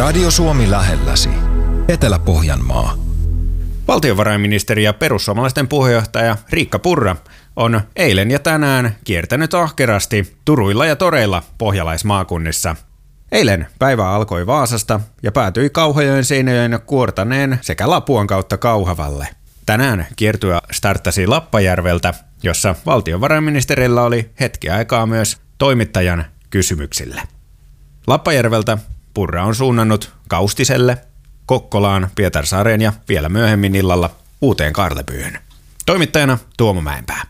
Radio Suomi lähelläsi. Etelä-Pohjanmaa. Valtiovarainministeri ja perussuomalaisten puheenjohtaja Riikka Purra on eilen ja tänään kiertänyt ahkerasti turuilla ja toreilla pohjalaismaakunnissa. Eilen päivä alkoi Vaasasta ja päätyi Kauhajoen, Seinäjoen ja Kuortaneen sekä Lapuan kautta Kauhavalle. Tänään kiertue starttasi Lappajärveltä, jossa valtiovarainministerillä oli hetki aikaa myös toimittajan kysymyksille. Lappajärveltä Purra on suunnannut Kaustiselle, Kokkolaan, Pietarsaareen ja vielä myöhemmin illalla Uuteen Kaarlepyyhyn. Toimittajana Tuomo Mäenpää.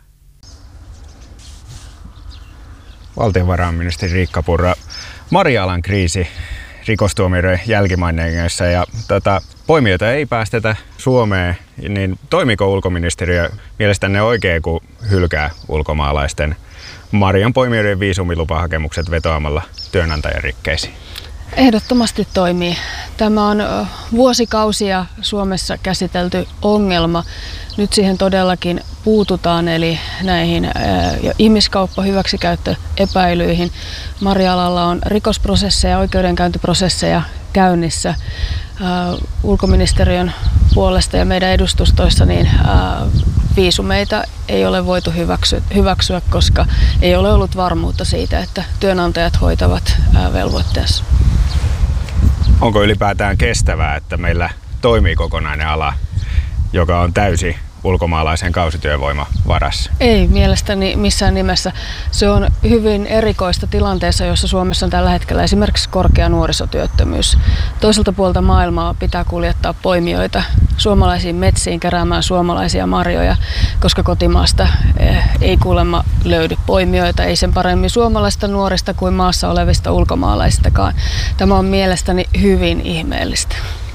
Valtiovarainministeri Riikka Purra, Marja-Alan kriisi rikostuomioiden jälkimainingeissa ja poimijoita ei päästetä Suomeen, niin toimiko ulkoministeriö mielestänne oikein, kun hylkää ulkomaalaisten marjanpoimijoiden viisumilupahakemukset vetoamalla työnantajan rikkeisiin? Ehdottomasti toimii. Tämä on vuosikausia Suomessa käsitelty ongelma. Nyt siihen todellakin puututaan, eli näihin ihmiskauppa- hyväksikäyttöepäilyihin. Marja-Alalla on rikosprosesseja ja oikeudenkäyntiprosesseja käynnissä. Ulkoministeriön puolesta ja meidän edustustoissa niin viisumeita ei ole voitu hyväksyä, koska ei ole ollut varmuutta siitä, että työnantajat hoitavat velvoitteensa. Onko ylipäätään kestävää, että meillä toimii kokonainen ala, joka on täysi ulkomaalaisen kausityövoiman varassa? Ei mielestäni missään nimessä. Se on hyvin erikoista tilanteessa, jossa Suomessa on tällä hetkellä esimerkiksi korkea nuorisotyöttömyys. Toiselta puolta maailmaa pitää kuljettaa poimijoita suomalaisiin metsiin keräämään suomalaisia marjoja, koska kotimaasta ei kuulemma löydy poimijoita, ei sen paremmin suomalaisista nuorista kuin maassa olevista ulkomaalaisistakaan. Tämä on mielestäni hyvin ihmeellistä.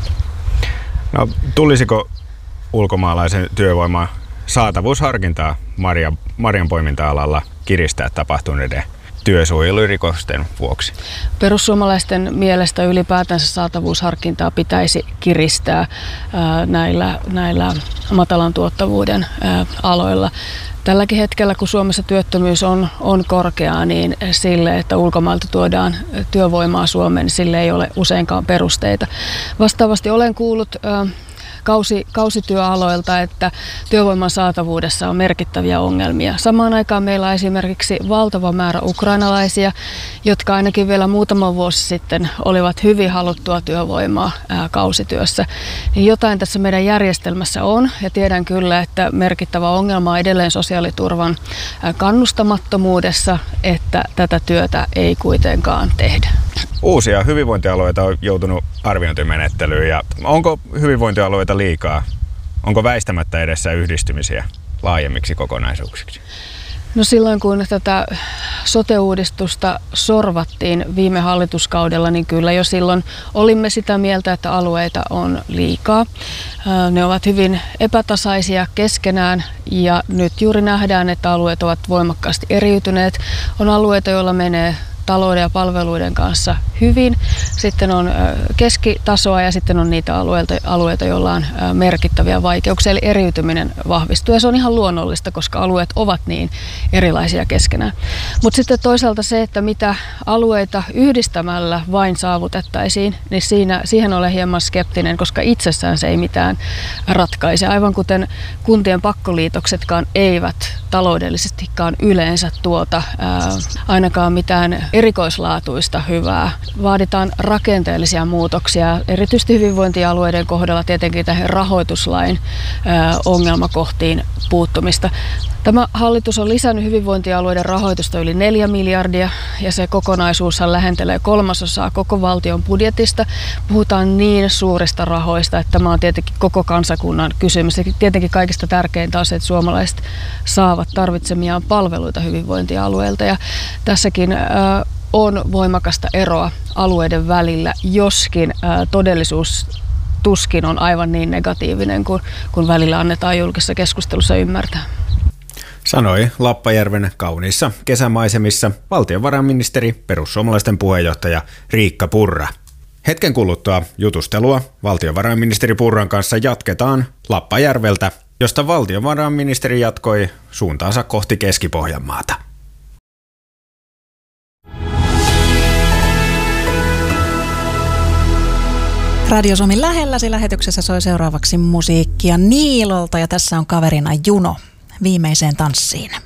No, tulisiko ulkomaalaisen työvoiman saatavuusharkintaa marjanpoiminta-alalla kiristää tapahtuneiden työsuojelurikosten vuoksi? Perussuomalaisten mielestä ylipäätänsä saatavuusharkintaa pitäisi kiristää näillä matalan tuottavuuden aloilla. Tälläkin hetkellä, kun Suomessa työttömyys on korkea, niin sille, että ulkomailta tuodaan työvoimaa Suomeen, niin sille ei ole useinkaan perusteita. Vastaavasti olen kuullut kausityöaloilta, että työvoiman saatavuudessa on merkittäviä ongelmia. Samaan aikaan meillä on esimerkiksi valtava määrä ukrainalaisia, jotka ainakin vielä muutama vuosi sitten olivat hyvin haluttua työvoimaa kausityössä. Niin jotain tässä meidän järjestelmässä on, ja tiedän kyllä, että merkittävä ongelma on edelleen sosiaaliturvan kannustamattomuudessa, että tätä työtä ei kuitenkaan tehdä. Uusia hyvinvointialueita on joutunut arviointimenettelyyn, ja onko hyvinvointialueita liikaa? Onko väistämättä edessä yhdistymisiä laajemmiksi kokonaisuuksiksi? No silloin kun tätä sote-uudistusta sorvattiin viime hallituskaudella, niin kyllä jo silloin olimme sitä mieltä, että alueita on liikaa. Ne ovat hyvin epätasaisia keskenään ja nyt juuri nähdään, että alueet ovat voimakkaasti eriytyneet. On alueita, joilla menee talouden ja palveluiden kanssa hyvin. Sitten on keskitasoa ja sitten on niitä alueita, joilla on merkittäviä vaikeuksia, eli eriytyminen vahvistuu. Ja se on ihan luonnollista, koska alueet ovat niin erilaisia keskenään. Mutta sitten toisaalta se, että mitä alueita yhdistämällä vain saavutettaisiin, niin siihen olen hieman skeptinen, koska itsessään se ei mitään ratkaise. Aivan kuten kuntien pakkoliitoksetkaan eivät taloudellisestikaan yleensä tuota ainakaan mitään erikoislaatuista hyvää. Vaaditaan rakenteellisia muutoksia, erityisesti hyvinvointialueiden kohdalla tietenkin tähän rahoituslain ongelmakohtiin puuttumista. Tämä hallitus on lisännyt hyvinvointialueiden rahoitusta yli 4 miljardia ja se kokonaisuushan lähentelee 1/3 koko valtion budjetista. Puhutaan niin suurista rahoista, että tämä on tietenkin koko kansakunnan kysymys. Ja tietenkin kaikista tärkeintä on se, että suomalaiset saavat tarvitsemiaan palveluita hyvinvointialueilta. Ja tässäkin on voimakasta eroa alueiden välillä, joskin todellisuus tuskin on aivan niin negatiivinen kuin välillä annetaan julkisessa keskustelussa ymmärtää. Sanoi Lappajärven kauniissa kesämaisemissa valtiovarainministeri, perussuomalaisten puheenjohtaja Riikka Purra. Hetken kuluttua jutustelua valtiovarainministeri Purran kanssa jatketaan Lappajärveltä, josta valtiovarainministeri jatkoi suuntaansa kohti Keski-Pohjanmaata. Radio Suomi lähelläsi lähetyksessä soi seuraavaksi musiikkia Niilolta ja tässä on kaverina Juno viimeiseen tanssiin.